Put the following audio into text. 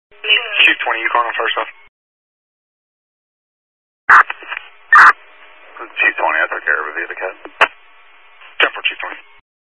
Chief 20, you calling first off? Chief 20, I took care of it via the cat.